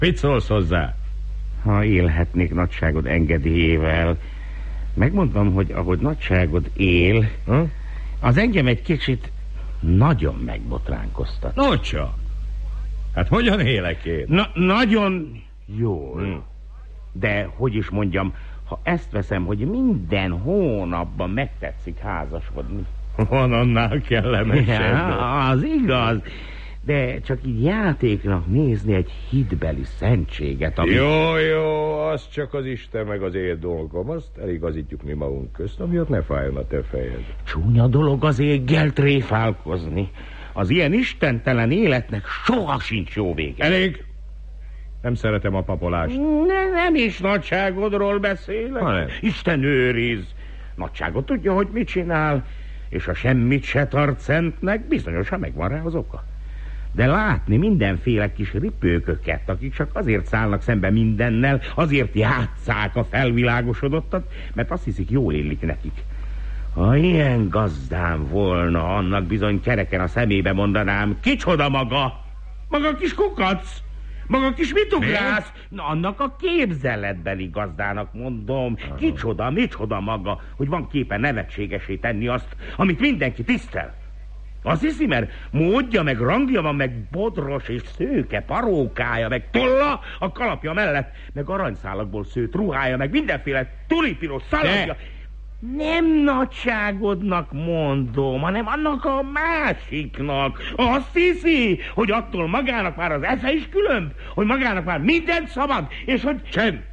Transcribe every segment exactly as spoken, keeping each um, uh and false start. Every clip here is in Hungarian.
Mit szólsz hozzá? Ha élhetnék nagyságod engedélyével, megmondom, hogy ahogy nagyságod él, hm? az engem egy kicsit nagyon megbotránkoztat. No csak. Hát hogyan élek én? Na, nagyon jól. Hm. De, hogy is mondjam, ha ezt veszem, hogy minden hónapban megtetszik házasodni. Van annál kellemesebb. Ja, az igaz. De csak így játéknak nézni egy hitbeli szentséget, ami... Jó, jó, az csak az Isten meg az én dolgom. Azt eligazítjuk mi magunk közt, amiatt ne fájjon a te fejed. Csúnya dolog az éggel tréfálkozni. Az ilyen istentelen életnek soha sincs jó vége. Elég. Nem szeretem a papolást. Ne, nem is nagyságodról beszélek. Ha nem. Isten őriz. Nagyságot tudja, hogy mit csinál, és ha semmit se tart szentnek, bizonyosan megvan rá az oka. De látni mindenféle kis ripőköket, akik csak azért szállnak szembe mindennel, azért játsszák a felvilágosodottat, mert azt hiszik, jól illik nekik. Ha ilyen gazdám volna, annak bizony kereken a szemébe mondanám, kicsoda maga? Maga kis kukac? Maga kis mit ugrálsz? Na, annak a képzeletbeli gazdának mondom. Aha. Kicsoda, micsoda maga, hogy van képe nevetségesé tenni azt, amit mindenki tisztel. Azt hiszi, mert módja, meg rangja van, meg bodros és szőke parókája, meg tolla a kalapja mellett, meg aranyszálakból szőtt ruhája, meg mindenféle tulipiros szaladja. De... Nem nagyságodnak mondom, hanem annak a másiknak. Azt hiszi, hogy attól magának már az esze is különb, hogy magának már mindent szabad, és hogy... Csend!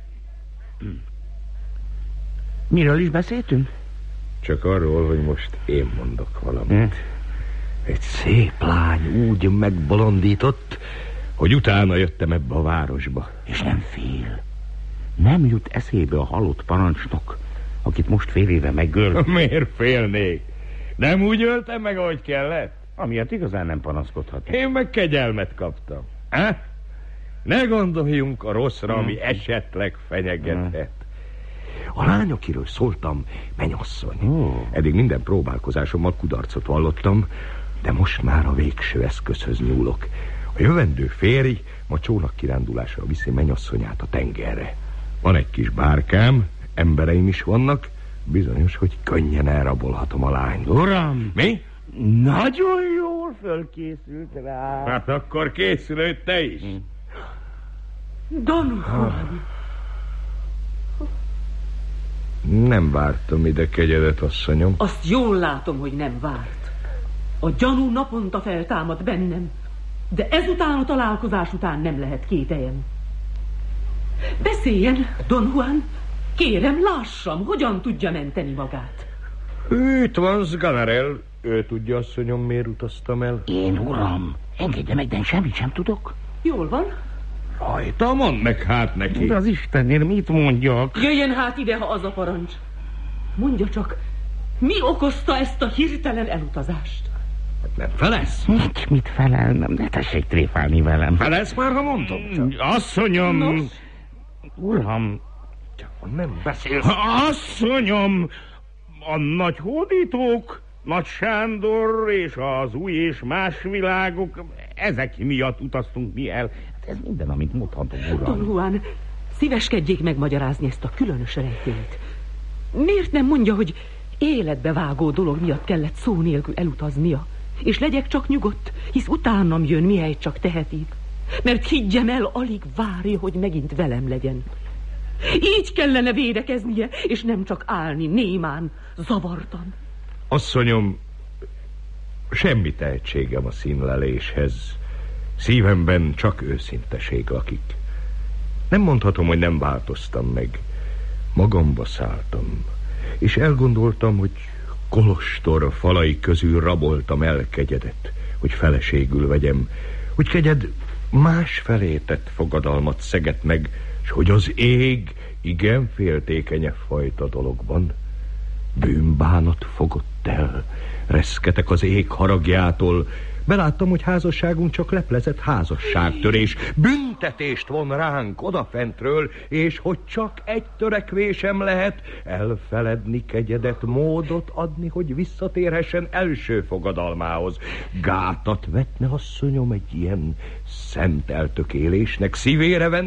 Miről is beszéltünk? Csak arról, hogy most én mondok valamit. Hm? Egy szép lány úgy megbolondított, hogy utána jöttem ebbe a városba. És nem fél. Nem jut eszébe a halott parancsnok, akit most fél éve megölt. Miért félnék? Nem úgy öltem meg, ahogy kellett? Amiatt igazán nem panaszkodhatok. Én meg kegyelmet kaptam. Ha? Ne gondoljunk a rosszra, hmm. ami esetleg fenyegethet. A lány, akiről szóltam, mennyasszony. Oh. Eddig minden próbálkozásommal kudarcot vallottam, de most már a végső eszközhöz nyúlok. A jövendő férj ma csónakkirándulásra viszi mennyasszonyát a tengerre. Van egy kis bárkám, embereim is vannak, bizonyos, hogy könnyen elrabolhatom a lányt. Uram! Mi? Nagyon jól fölkészült rá. Hát akkor készülődj te is. Hm. Don Juan! Nem vártam ide, kegyedet, asszonyom. Azt jól látom, hogy nem várt. A gyanú naponta feltámad bennem, de ezután a találkozás után nem lehet kételjem. Beszéljen, Don Juan! Kérem, lássam, hogyan tudja menteni magát. Itt van Sganarelle. Ő tudja, asszonyom, miért utaztam el. Én, uram, engedje meg, de semmit sem tudok. Jól van. Rajta, mondd meg hát neki. De az Istenért mit mondjak? Jöjjön hát ide, ha az a parancs. Mondja csak, mi okozta ezt a hirtelen elutazást? Hát nem felesz? Mit, mit felelnem? Ne tessék tréfálni velem. Felesz már, ha mondom csak. Asszonyom! Nos? Uram! Csak nem beszélsz. Asszonyom! A nagy hódítók, Nagy Sándor és az új és más világok, ezek miatt utaztunk mi el. Hát ez minden, amit mondhatok, uram. Don Juan, szíveskedjék megmagyarázni ezt a különös rejtélyt. Miért nem mondja, hogy életbevágó dolog miatt kellett szó nélkül elutaznia? És legyek csak nyugodt, hisz utánam jön, mihelyt csak teheti. Mert higgyem el, alig várja, hogy megint velem legyen. Így kellene védekeznie, és nem csak állni némán, zavartan. Asszonyom, semmi tehetségem a színleléshez. Szívemben csak őszinteség lakik. Nem mondhatom, hogy nem változtam meg. Magamba szálltam, és elgondoltam, hogy kolostor falai közül raboltam el kegyedet, hogy feleségül vegyem, hogy kegyed másfelé tett fogadalmat szegett meg, s hogy az ég igen féltékenyebb fajta dologban. Bűnbánat fogott el, reszketek az ég haragjától, Beláttam, hogy házasságunk csak leplezett házasságtörés. Büntetést von ránk odafentről, és hogy csak egy törekvésem lehet elfeledni kegyedet, módot adni, hogy visszatérhessen első fogadalmához. Gátat vetne asszonyom egy ilyen szent eltökélésnek, szívére venni